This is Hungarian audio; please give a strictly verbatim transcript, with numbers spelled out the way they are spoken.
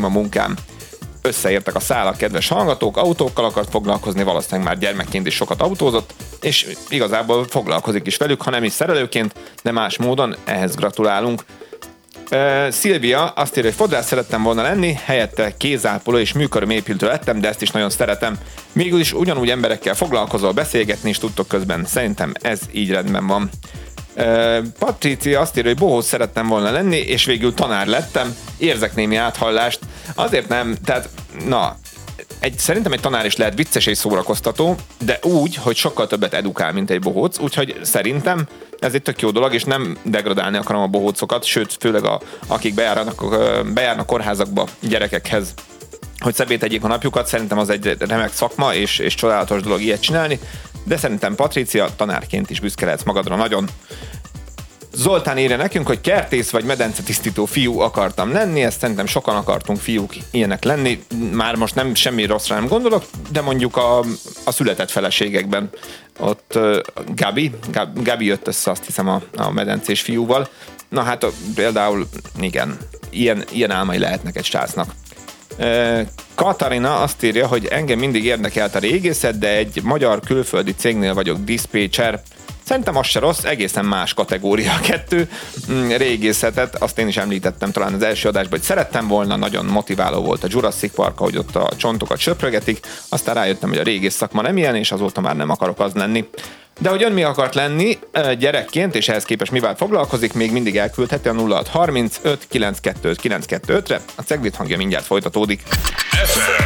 sima munkám. Összeértek a szálak, kedves hallgatók, autókkal akart foglalkozni, valószínűleg már gyermekként is sokat autózott, és igazából foglalkozik is velük, ha nem is szerelőként, de más módon, ehhez gratulálunk. Uh, Szilvia azt írja, hogy fodrász szerettem volna lenni, helyette kézápoló és műkörömépítő lettem, de ezt is nagyon szeretem. Mégis is ugyanúgy emberekkel foglalkozol, beszélgetni is tudtok közben. Szerintem ez így rendben van. Uh, Patricia azt írja, hogy bohóc szerettem volna lenni, és végül tanár lettem. Érzek némi áthallást. Azért nem, tehát na, egy, szerintem egy tanár is lehet vicces és szórakoztató, de úgy, hogy sokkal többet edukál, mint egy bohóc, úgyhogy szerintem ez egy tök jó dolog, és nem degradálni akarom a bohócokat, sőt, főleg a, akik bejárnak, bejárnak kórházakba gyerekekhez, hogy szebbé tegyék a napjukat, szerintem az egy remek szakma, és, és csodálatos dolog ilyet csinálni, de szerintem Patricia, tanárként is büszke lehetsz magadra nagyon. Zoltán írja nekünk, hogy kertész vagy medencetisztító fiú akartam lenni, ezt szerintem sokan akartunk fiúk ilyenek lenni, már most nem semmi rosszra nem gondolok, de mondjuk a, a született feleségekben ott uh, Gabi, Gab, Gabi jött össze azt hiszem a, a medencés fiúval, na hát például igen, ilyen, ilyen álmai lehetnek egy srácnak. Uh, Katarina azt írja, hogy engem mindig érdekelt a régészet, de egy magyar külföldi cégnél vagyok diszpécser. Szerintem az se rossz, egészen más kategória a kettő. Régészetet, azt én is említettem talán az első adásban, hogy szerettem volna, nagyon motiváló volt a Jurassic Park, ahogy ott a csontokat söprögetik, aztán rájöttem, hogy a régész szakma nem ilyen, és azóta már nem akarok az lenni. De hogy ön mi akart lenni gyerekként, és ehhez képest mivel foglalkozik, még mindig elküldheti a nulla hat harmincöt kilencszázhuszonkettő kilencszázhuszonötre. A Cegléd hangja mindjárt folytatódik.